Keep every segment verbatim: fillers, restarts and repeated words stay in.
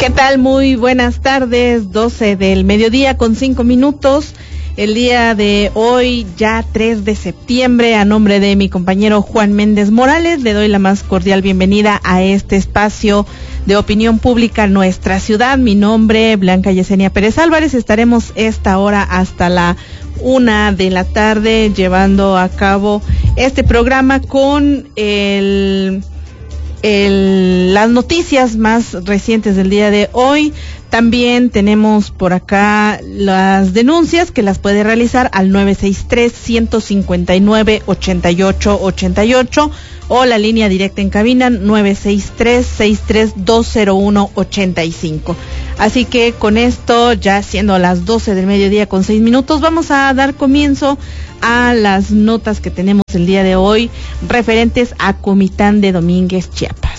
¿Qué tal? Muy buenas tardes, doce del mediodía con cinco minutos. El día de hoy, ya tres de septiembre, a nombre de mi compañero Juan Méndez Morales, le doy la más cordial bienvenida a este espacio de opinión pública Nuestra Ciudad. Mi nombre, Blanca Yesenia Pérez Álvarez. Estaremos esta hora hasta la una de la tarde llevando a cabo este programa con el... El, las noticias más recientes del día de hoy. También tenemos por acá las denuncias que las puede realizar al nueve seis tres, uno cinco nueve, ocho ocho ocho ocho o la línea directa en cabina nueve seis tres, seis tres dos cero uno ocho cinco. Así que con esto, ya siendo las doce del mediodía con seis minutos, vamos a dar comienzo a las notas que tenemos el día de hoy referentes a Comitán de Domínguez, Chiapas.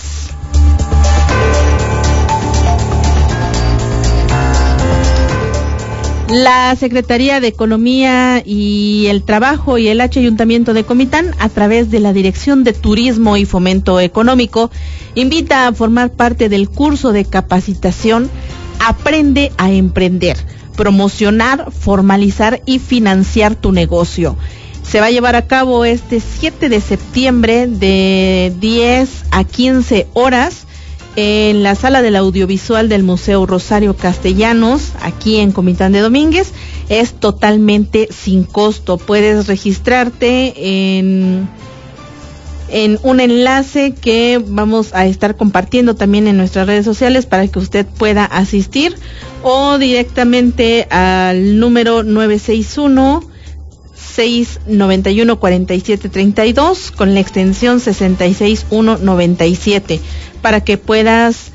La Secretaría de Economía y el Trabajo y el H Ayuntamiento de Comitán, a través de la Dirección de Turismo y Fomento Económico, invita a formar parte del curso de capacitación Aprende a Emprender, promocionar, formalizar y financiar tu negocio. Se va a llevar a cabo este siete de septiembre de diez a quince horas en la sala del audiovisual del Museo Rosario Castellanos, aquí en Comitán de Domínguez. Es totalmente sin costo. Puedes registrarte en, en un enlace que vamos a estar compartiendo también en nuestras redes sociales para que usted pueda asistir, o directamente al número nueve seis uno, seis nueve uno, cuatro siete tres dos con la extensión sesenta y seis mil ciento noventa y siete, para que puedas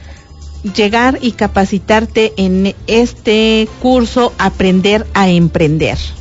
llegar y capacitarte en este curso Aprender a Emprender.